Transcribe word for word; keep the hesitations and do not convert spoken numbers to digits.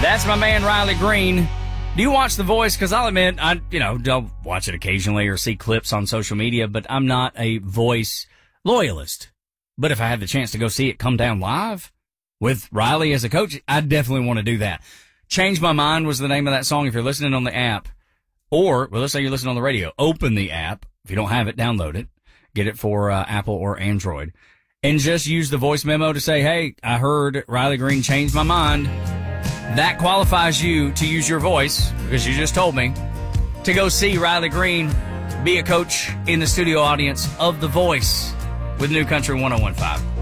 That's my man, Riley Green. Do you watch The Voice? Because I'll admit, I, you know, don't watch it occasionally or see clips on social media, but I'm not a Voice loyalist. But if I had the chance to go see it come down live with Riley as a coach, I definitely want to do that. Change My Mind was the name of that song. If you're listening on the app, or, well, let's say you're listening on the radio, open the app. If you don't have it, download it. Get it for uh, Apple or Android. And just use the voice memo to say, hey, I heard Riley Green change my mind. That qualifies you to use your voice, because you just told me, to go see Riley Green be a coach in the studio audience of The Voice with New Country one oh one point five.